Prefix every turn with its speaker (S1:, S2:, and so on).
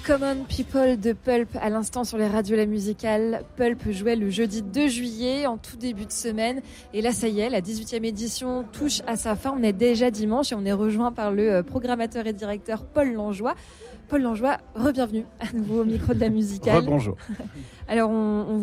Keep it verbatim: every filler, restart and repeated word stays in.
S1: Common People de Pulp à l'instant sur les radios La Musicale. Pulp jouait le jeudi deux juillet en tout début de semaine. Et là, ça y est, la dix-huitième édition touche à sa fin. On est déjà dimanche et on est rejoint par le programmateur et directeur Paul Langlois. Paul Langlois, re-bienvenue à nouveau au micro de La Musicale.
S2: Re-bonjour.
S1: Alors, on, on